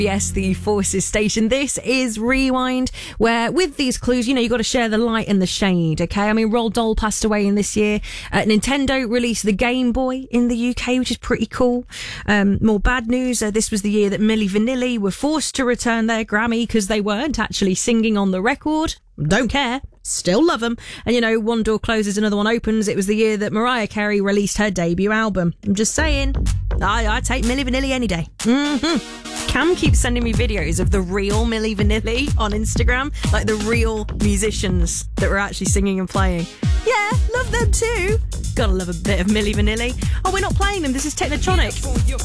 Yes, the Forces station. This is Rewind, where with these clues, you got to share the light and the shade, okay? I mean, Roald Dahl passed away in this year. Nintendo released the Game Boy in the UK, which is pretty cool. More bad news, this was the year that Milli Vanilli were forced to return their Grammy because they weren't actually singing on the record. Don't care. Still love them. And one door closes, another one opens. It was the year that Mariah Carey released her debut album. I'm just saying, I take Milli Vanilli any day. Cam keeps sending me videos of the real Milli Vanilli on Instagram, like the real musicians that were actually singing and playing. Yeah, love them too. Gotta love a bit of Milli Vanilli. Oh, we're not playing them. This is Technotronic.